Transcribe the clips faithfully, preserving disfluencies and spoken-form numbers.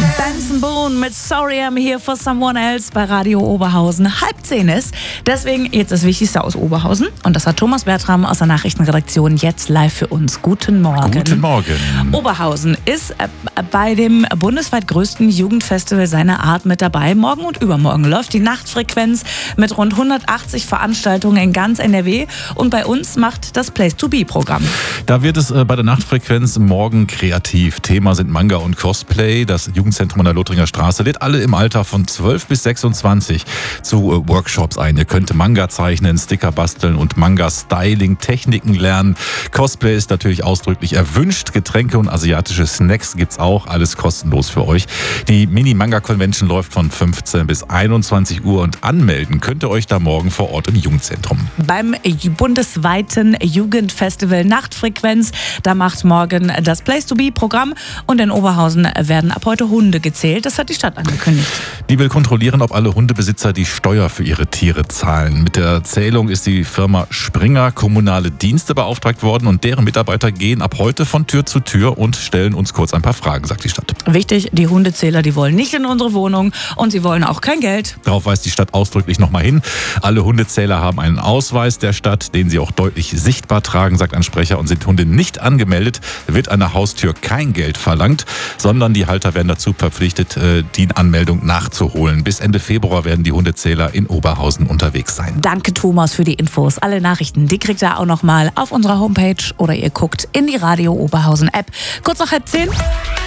Benson Boone mit Sorry I'm Here for Someone Else bei Radio Oberhausen. Halb zehn ist. Deswegen jetzt das Wichtigste aus Oberhausen. Und das hat Thomas Bertram aus der Nachrichtenredaktion jetzt live für uns. Guten Morgen. Guten Morgen. Oberhausen ist äh, bei dem bundesweit größten Jugendfestival seiner Art mit dabei. Morgen und übermorgen läuft die Nachtfrequenz mit rund hundertachtzig Veranstaltungen in ganz N R W. Und bei uns macht das Place-to-Be-Programm. Da wird es äh, bei der Nachtfrequenz morgen kreativ. Thema sind Manga und Cosplay. Das Jugendzentrum an der Lothringer Straße lädt alle im Alter von zwölf bis sechsundzwanzig zu äh, Workshops ein. Ihr könnt Manga zeichnen, Sticker basteln und Manga-Styling-Techniken lernen. Cosplay ist natürlich ausdrücklich erwünscht. Getränke und asiatische Snacks gibt's auch. Alles kostenlos für euch. Die Mini-Manga-Convention läuft von fünfzehn bis einundzwanzig Uhr und anmelden könnt ihr euch da morgen vor Ort im Jugendzentrum. Beim bundesweiten Jugendfestival Nachtfrequenz, da macht morgen das Place-to-Be-Programm und in Oberhausen werden ab heute Hunde gezählt. Das hat die Stadt angekündigt. Die will kontrollieren, ob alle Hundebesitzer die Steuer für ihre Tiere zahlen. Mit der Zählung ist die Firma Springer Kommunale Dienste beauftragt worden und deren Mitarbeiter gehen ab heute von Tür zu Tür und stellen uns kurz ein paar Fragen, sagt die Stadt. Wichtig, die Hundezähler, die wollen nicht in unsere Wohnung und sie wollen auch kein Geld. Darauf weist die Stadt ausdrücklich nochmal hin. Alle Hundezähler haben einen Ausweis der Stadt, den sie auch deutlich sichtbar tragen, sagt ein Sprecher. Und sind Hunde nicht angemeldet, wird an der Haustür kein Geld verlangt, sondern die Halter werden dazu verpflichtet, die Anmeldung nachzuholen. Bis Ende Februar werden die Hundezähler in Oberhausen unterwegs sein. Danke Thomas für die Infos. Alle Nachrichten, die kriegt ihr auch nochmal auf unserer Homepage oder ihr guckt in die Radio Oberhausen App. Kurz nach halb zehn.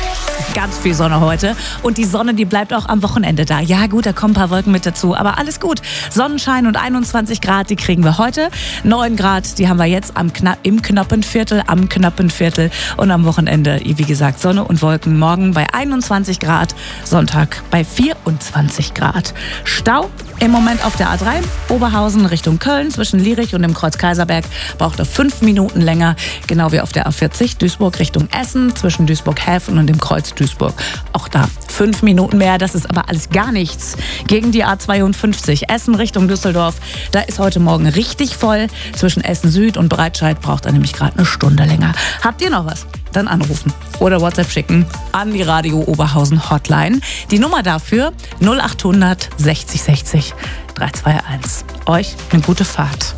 Ganz viel Sonne heute und die Sonne, die bleibt auch am Wochenende da. Ja gut, da kommen ein paar Wolken mit dazu, aber alles gut. Sonnenschein und einundzwanzig Grad, die kriegen wir heute. neun Grad, die haben wir jetzt am Kna- im Knoppenviertel, am Knoppenviertel und am Wochenende, wie gesagt, Sonne und Wolken. Morgen bei einundzwanzig Grad, Sonntag bei vierundzwanzig Grad. Stau im Moment auf der A drei, Oberhausen Richtung Köln, zwischen Lierich und dem Kreuz Kaiserberg, braucht er fünf Minuten länger, genau wie auf der A vierzig, Duisburg Richtung Essen, zwischen Duisburg-Häfen und dem Kreuz Duisburg. Auch da fünf Minuten mehr, das ist aber alles gar nichts. Gegen die A zweiundfünfzig, Essen Richtung Düsseldorf, da ist heute Morgen richtig voll. Zwischen Essen Süd und Breitscheid braucht er nämlich gerade eine Stunde länger. Habt ihr noch was? Dann anrufen oder WhatsApp schicken an die Radio Oberhausen Hotline. Die Nummer dafür null acht hundert sechzig sechzig dreihundertzweiundzweißig. Euch eine gute Fahrt.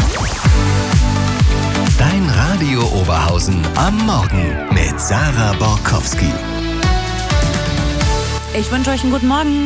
Dein Radio Oberhausen am Morgen mit Sarah Borkowski. Ich wünsche euch einen guten Morgen.